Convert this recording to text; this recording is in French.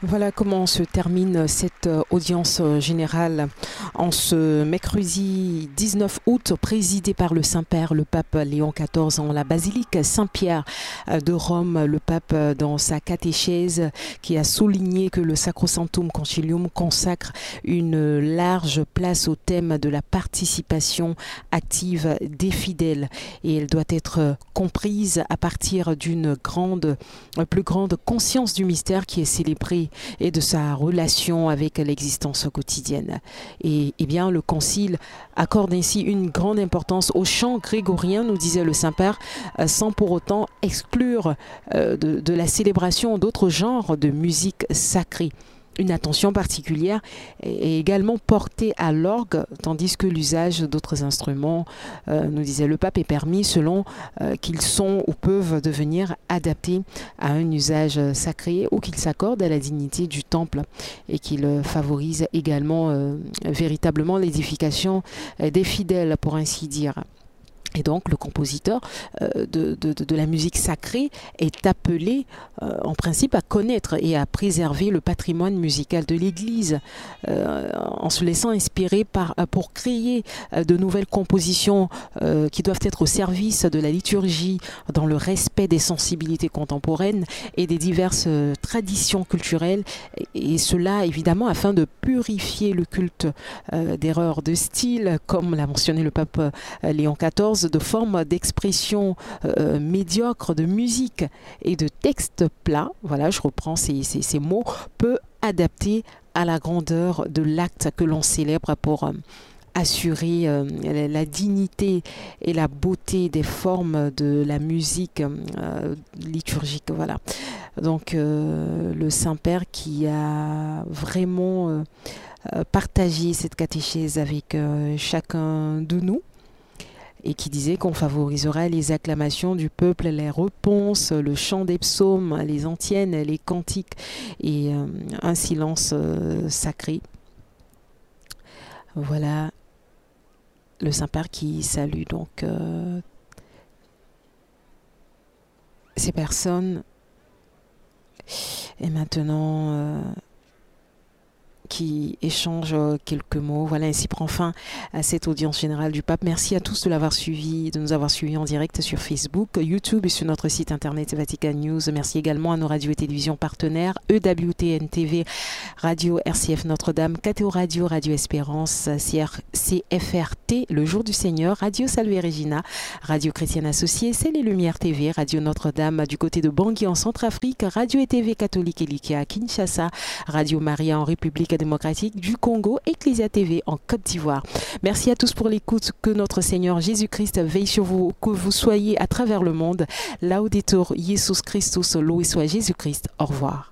Voilà comment se termine cette audience générale en ce mercredi 19 août, présidée par le Saint-Père, le pape Léon XIV, en la basilique Saint-Pierre de Rome. Le pape, dans sa catéchèse, qui a souligné que le Sacrosanctum Concilium consacre une large place au thème de la participation active des fidèles, et elle doit être comprise à partir d'une plus grande conscience du mystère qui est célébré et de sa relation avec l'existence quotidienne. Et bien, le Concile accorde ainsi une grande importance au chant grégorien, nous disait le Saint-Père, sans pour autant exclure de la célébration d'autres genres de musique sacrée. Une attention particulière est également portée à l'orgue, tandis que l'usage d'autres instruments, nous disait le pape, est permis selon qu'ils sont ou peuvent devenir adaptés à un usage sacré ou qu'ils s'accordent à la dignité du temple, et qu'ils favorisent également véritablement l'édification des fidèles, pour ainsi dire. Et donc, le compositeur de la musique sacrée est appelé, en principe, à connaître et à préserver le patrimoine musical de l'Église, en se laissant inspirer pour créer de nouvelles compositions qui doivent être au service de la liturgie, dans le respect des sensibilités contemporaines et des diverses traditions culturelles, et cela, évidemment, afin de purifier le culte d'erreurs de style, comme l'a mentionné le pape Léon XIV, de formes d'expression médiocres de musique et de textes plats, voilà, je reprends ces mots, peu adaptés à la grandeur de l'acte que l'on célèbre pour assurer la dignité et la beauté des formes de la musique liturgique. Voilà. Donc le Saint-Père qui a vraiment partagé cette catéchèse avec chacun de nous, et qui disait qu'on favorisera les acclamations du peuple, les réponses, le chant des psaumes, les antiennes, les cantiques et un silence sacré. Voilà le Saint-Père qui salue donc ces personnes, et maintenant qui échange quelques mots. Voilà, ainsi prend fin à cette audience générale du pape. Merci à tous de nous avoir suivis en direct sur Facebook, YouTube et sur notre site internet Vatican News. Merci également à nos radios et télévisions partenaires, EWTN TV, Radio RCF Notre-Dame, KTO Radio, Radio Espérance, CFRT, Le Jour du Seigneur, Radio Salve Regina, Radio Chrétienne Associée, C'est les Lumières TV, Radio Notre-Dame du côté de Bangui en Centrafrique, Radio et TV catholique Elikia à Kinshasa, Radio Maria en République démocratique du Congo, Ecclesia TV en Côte d'Ivoire. Merci à tous pour l'écoute. Que notre Seigneur Jésus-Christ veille sur vous, que vous soyez à travers le monde. Laudetur Jesus Christus, loué soit Jésus-Christ. Au revoir.